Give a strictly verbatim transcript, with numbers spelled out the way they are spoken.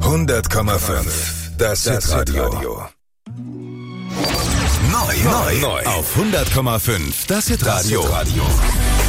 hundert Komma fünf. Das Hitradio. Neu, neu, neu. Auf hundert Komma fünf. Das Hitradio.